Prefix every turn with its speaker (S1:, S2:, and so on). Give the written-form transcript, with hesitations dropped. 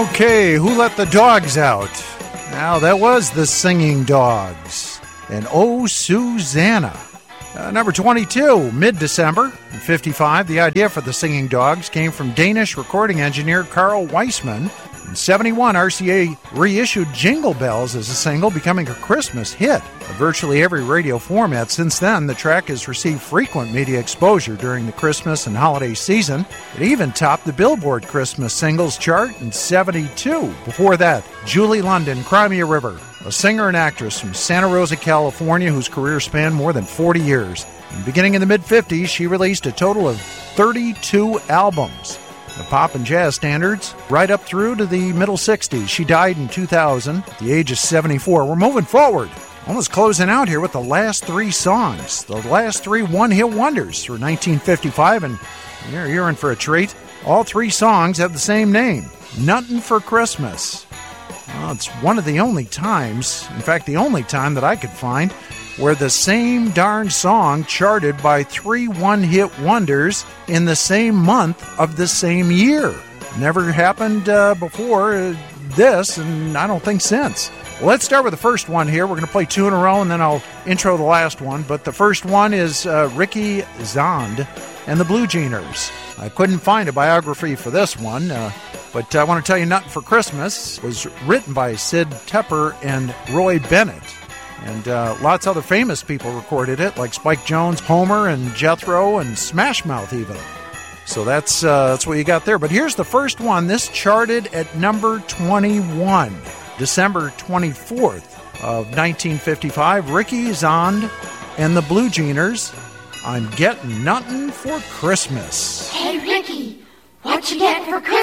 S1: Okay, who let the dogs out? Now, that was the Singing Dogs. And Oh, Susanna. Number 22, mid-December. In 55, the idea for the Singing Dogs came from Danish recording engineer Carl Weissman. In 71, RCA reissued Jingle Bells as a single, becoming a Christmas hit. In virtually every radio format since then, the track has received frequent media exposure during the Christmas and holiday season. It even topped the Billboard Christmas Singles chart in 72. Before that, Julie London, Cry Me a River, a singer and actress from Santa Rosa, California, whose career spanned more than 40 years. And beginning in the mid-50s, she released a total of 32 albums. The pop and jazz standards, right up through to the middle 60s. She died in 2000 at the age of 74. We're moving forward. Almost closing out here with the last three songs. The last three one-hit wonders through 1955, and you're in for a treat. All three songs have the same name, Nuttin' for Christmas. Well, it's one of the only times, in fact, the only time that I could find, where the same darn song charted by three one-hit wonders in the same month of the same year. Never happened before this, and I don't think since. Well, let's start with the first one here. We're going to play two in a row, and then I'll intro the last one. But the first one is Ricky Zand and the Blue Jeaners. I couldn't find a biography for this one, but I want to tell you, Nuttin' for Christmas was written by Sid Tepper and Roy Bennett. And lots of other famous people recorded it, like Spike Jones, Homer, and Jethro, and Smash Mouth even. So that's what you got there. But here's the first one. This charted at number 21, December 24th of 1955. Ricky Zand and the Blue Jeaners, I'm Getting Nuttin' for Christmas.
S2: Hey, Ricky, what you getting for Christmas?